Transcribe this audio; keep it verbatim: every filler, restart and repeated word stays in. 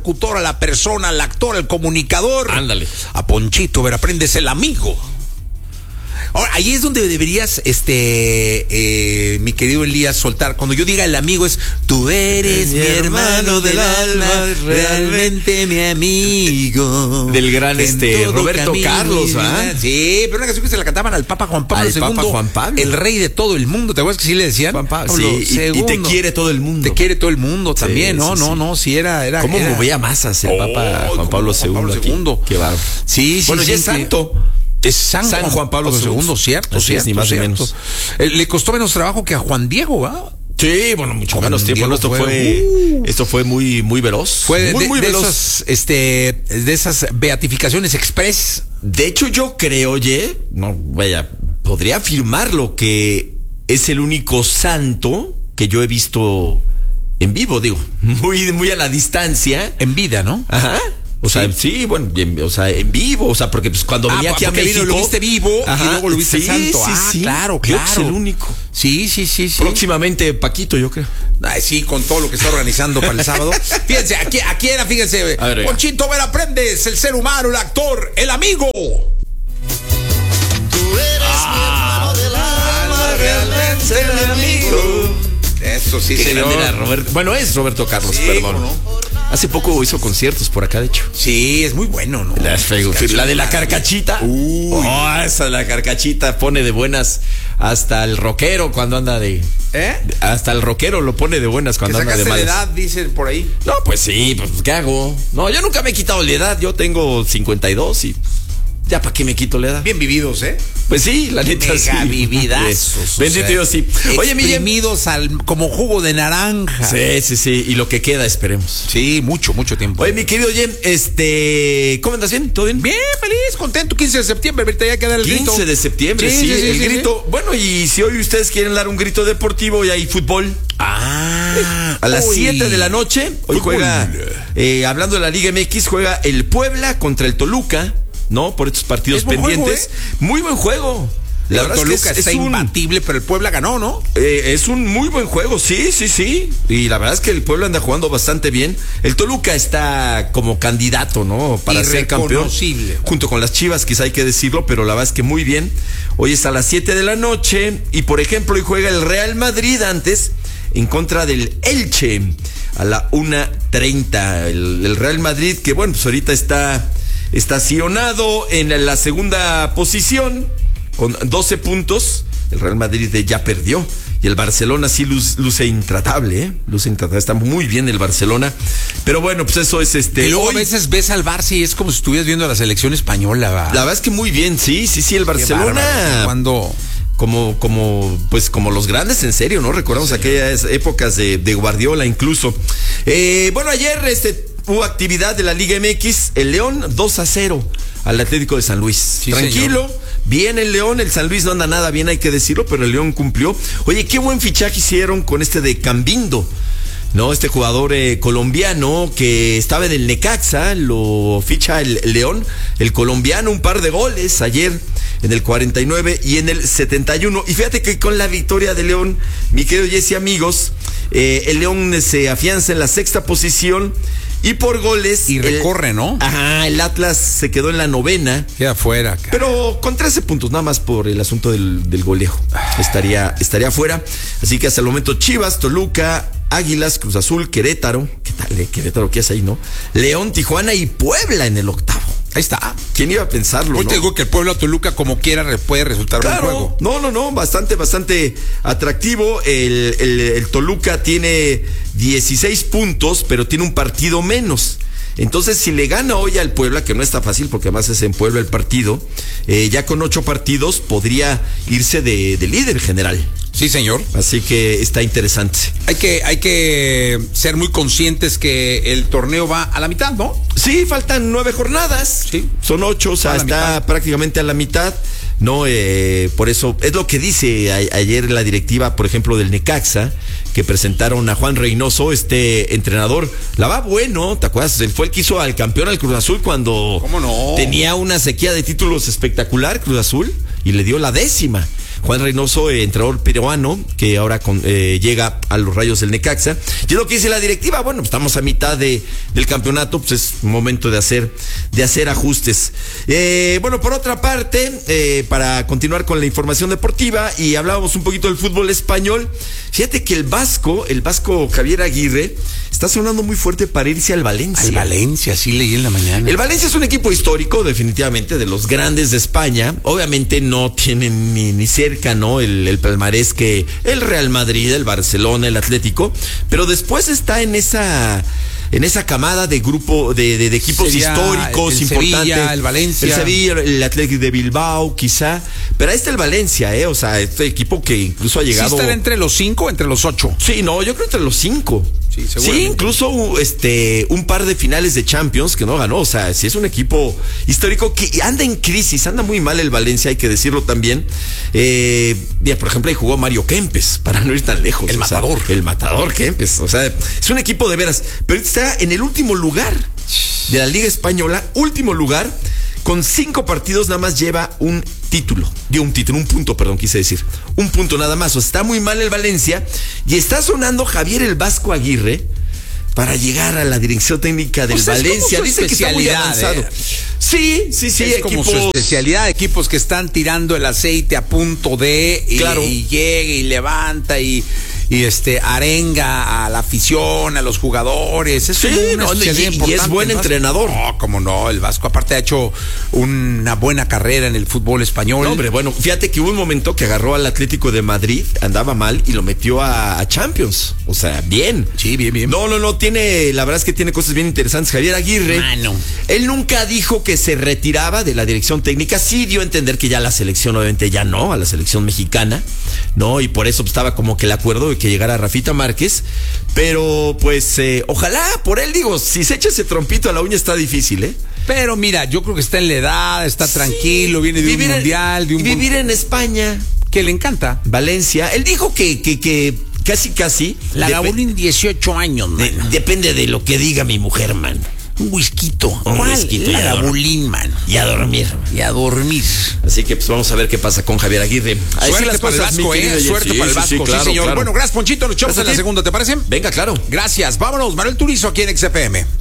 locutor, a la persona, al actor, al comunicador. Ándale. A Ponchito Veraprendes, el amigo. Ahora, ahí es donde deberías, este, eh, mi querido Elías, soltar. Cuando yo diga el amigo es, tú eres mi, mi hermano del alma, realmente mi amigo. Del gran, este, Roberto Carlos, ¿ah? Sí, pero una canción que se la cantaban al Papa Juan Pablo al segundo. Papa Juan Pablo. El rey de todo el mundo, ¿te acuerdas que sí le decían? Juan Pablo, Pablo sí, y, y te quiere todo el mundo. Te quiere todo el mundo también, sí, ¿no? Sí, no, sí. no, sí era, era. ¿Cómo era... movía masas el oh, Papa Juan Pablo segundo aquí? segundo. Qué bárbaro. Sí, sí, bueno, sí, ya es que... santo. Es San, San Juan Pablo segundo, cierto, Así cierto, es, ni más ni cierto. menos. Eh, le costó menos trabajo que a Juan Diego, ¿va? Sí, bueno, mucho Juan menos tiempo. Diego Esto fue, fue, uh, esto fue muy, muy veloz. Fue de, muy, de, muy de veloz. Esas, este, de esas beatificaciones express. De hecho, yo creo, oye, no, vaya, podría afirmarlo que es el único santo que yo he visto en vivo, digo, muy, muy a la distancia. En vida, ¿no? Ajá. O sea, sí, sí bueno, en, o sea, en vivo, o sea, porque pues cuando venía ah, aquí a México vino, lo viste vivo, ajá, y luego lo viste sí, santo. Sí, ah, sí, claro, claro. claro. Es el único. Sí, sí, sí, sí. Próximamente Paquito, yo creo. Ay, sí, con todo lo que está organizando para el sábado. Fíjense, aquí, aquí era, fíjense, ver, Ponchito Veraprendes, el ser humano, el actor, el amigo. Tú eres ah, mi hermano del alma, realmente mi amigo. Eso sí, Qué señor. Era Roberto, bueno, es Roberto Carlos, sí, perdón. ¿no? Hace poco hizo conciertos por acá, de hecho. Sí, es muy bueno, ¿no? La, la de la carcachita. Uy. Oh, esa de la carcachita pone de buenas hasta el rockero cuando anda de... ¿Eh? Hasta el rockero lo pone de buenas cuando anda de malas. ¿Qué edad, dicen por ahí? No, pues sí, pues ¿qué hago? No, yo nunca me he quitado la edad. Yo tengo cincuenta y dos y... ¿Ya para qué me quito la edad? Bien vividos, ¿eh? Pues sí, la neta Mega sí. vividazos. Bendito Dios, sí. Oye, exprimidos al, como jugo de naranja. Sí, sí, sí. Y lo que queda, esperemos. Sí, mucho, mucho tiempo. Oye, mi querido Jem, este... ¿Cómo andas bien? ¿Todo bien? Bien, feliz, contento. quince de septiembre, ahorita ya queda el grito. quince de septiembre, sí, sí, sí el sí, grito. Sí. Bueno, y si hoy ustedes quieren dar un grito deportivo y hay fútbol. Ah. A las siete de la noche, hoy fútbol. juega, eh, hablando de la Liga M X, juega el Puebla contra el Toluca. ¿No? Por estos partidos pendientes. Juego, ¿eh? Muy buen juego. La verdad Toluca es que es, está es un, imbatible, pero el Puebla ganó, ¿no? Eh, es un muy buen juego, sí, sí, sí. Y la verdad es que el Puebla anda jugando bastante bien. El Toluca está como candidato, ¿no? Para ser campeón. Junto con las Chivas, quizá hay que decirlo, pero la verdad es que muy bien. Hoy es a las siete de la noche. Y por ejemplo, hoy juega el Real Madrid antes en contra del Elche a la una treinta. El, el Real Madrid, que bueno, pues ahorita está... estacionado en la segunda posición con doce puntos. El Real Madrid ya perdió y el Barcelona sí luce, luce intratable, ¿eh? Luce intratable, está muy bien el Barcelona. Pero bueno, pues eso es este. Y luego hoy, a veces ves al Barça y es como si estuvieras viendo a la selección española, ¿va? La verdad es que muy bien, sí, sí, sí, el Barcelona. Cuando como, como, pues como los grandes en serio, ¿no? Recordamos sí, aquellas épocas de, de Guardiola incluso. Eh, bueno, ayer este hubo actividad de la Liga M X, el León dos a cero al Atlético de San Luis. Sí, tranquilo, señor. Bien el León, el San Luis no anda nada bien, hay que decirlo, pero el León cumplió. Oye, qué buen fichaje hicieron con este de Cambindo, ¿no? Este jugador eh, colombiano que estaba en el Necaxa, lo ficha el León, el colombiano, un par de goles ayer en el cuarenta y nueve y en el setenta y uno. Y fíjate que con la victoria de León, mi querido Jesse, amigos, eh, el León se afianza en la sexta posición. Y por goles. Y recorre, el, ¿no? Ajá, el Atlas se quedó en la novena. Queda afuera, cara. Pero con trece puntos, nada más por el asunto del, del goleo. Estaría, estaría afuera. Así que hasta el momento Chivas, Toluca, Águilas, Cruz Azul, Querétaro. ¿Qué tal, eh? Querétaro, ¿qué hace ahí, no? León, Tijuana y Puebla en el octavo. Ahí está. ¿Quién iba a pensarlo? Hoy ¿no? te digo que el Puebla Toluca, como quiera, puede resultar claro, un juego. No, no, no. Bastante, bastante atractivo. El, el, el Toluca tiene dieciséis puntos, pero tiene un partido menos. Entonces, si le gana hoy al Puebla, que no está fácil porque además es en Puebla el partido, eh, ya con ocho partidos podría irse de, de líder general. Sí, señor. Así que está interesante. Hay que, hay que ser muy conscientes que el torneo va a la mitad, ¿no? Sí, faltan nueve jornadas. Sí. Son ocho, o sea, está mitad. prácticamente a la mitad. No, eh, por eso, es lo que dice a, ayer la directiva, por ejemplo, del Necaxa, que presentaron a Juan Reynoso, este entrenador. La va bueno, ¿te acuerdas? Él fue el que hizo al campeón al Cruz Azul cuando ¿Cómo no? tenía una sequía de títulos espectacular, Cruz Azul, y le dio la décima. Juan Reynoso, eh, entrenador peruano, que ahora con, eh, llega a los Rayos del Necaxa. Y es lo que dice la directiva, bueno, estamos a mitad de, del campeonato, pues es momento de hacer, de hacer ajustes. Eh, bueno, por otra parte, eh, para continuar con la información deportiva, y hablábamos un poquito del fútbol español, fíjate que el Vasco, el Vasco Javier Aguirre, está sonando muy fuerte para irse al Valencia. Al Valencia, sí leí en la mañana. El Valencia es un equipo histórico, definitivamente, de los grandes de España. Obviamente no tienen ni, ni cerca, ¿no? El, el palmarés que el Real Madrid, el Barcelona, el Atlético. Pero después está en esa... en esa camada de grupo de, de, de equipos Sería históricos el importantes. Sevilla, el Valencia. El Sevilla, el Atlético de Bilbao, quizá. Pero ahí está el Valencia, ¿eh? O sea, este equipo que incluso ha llegado. ¿Sí estará entre los cinco o entre los ocho? Sí, no, yo creo entre los cinco. Sí, sí, incluso este un par de finales de Champions que no ganó. O sea, sí es un equipo histórico que anda en crisis, anda muy mal el Valencia, hay que decirlo también. Eh, mira, por ejemplo, ahí jugó Mario Kempes, para no ir tan lejos. El matador. Sea, el matador Kempes. O sea, es un equipo de veras. Pero está en el último lugar de la Liga Española, último lugar. Con cinco partidos nada más lleva un título. Dio un título, un punto, perdón, quise decir. Un punto nada más. O sea, está muy mal el Valencia. Y está sonando Javier el Vasco Aguirre para llegar a la dirección técnica del o sea, Valencia. Dice que está muy avanzado. Eh. Sí, sí, sí. Es como su especialidad, equipos que están tirando el aceite a punto de. Y, claro. y llega y levanta y. Y este arenga a la afición, a los jugadores. Es sí, no, y, y es buen entrenador. No, como no, el Vasco aparte ha hecho una buena carrera en el fútbol español. No, hombre, bueno, fíjate que hubo un momento que agarró al Atlético de Madrid, andaba mal y lo metió a, a Champions. O sea, bien. Sí, bien, bien. No, no, no, tiene, la verdad es que tiene cosas bien interesantes. Javier Aguirre, Mano. él nunca dijo que se retiraba de la dirección técnica, sí dio a entender que ya la selección, obviamente ya no, a la selección mexicana, ¿no? Y por eso estaba como que el acuerdo de que llegara Rafita Márquez, pero pues eh, ojalá, por él digo, si se echa ese trompito a la uña está difícil, ¿eh? Pero mira, yo creo que está en la edad, está sí, tranquilo, viene de vivir un mundial, en, de un vivir en España, que le encanta. Valencia, él dijo que que, que casi casi la Gabulín dieciocho años, man. De, depende de lo que diga mi mujer, man. Un whisquito. Un whisquito. La Gabulín, man. Y a dormir. Y a dormir. Así que pues vamos a ver qué pasa con Javier Aguirre. Así suerte las para cosas, el Vasco, eh. Suerte sí, para el Vasco, sí, sí, claro, sí señor. Claro. Bueno, gracias, Ponchito. Nos echamos en la segunda, ¿te parece? Venga, claro. Gracias. Vámonos. Manuel Turizo aquí en X F M.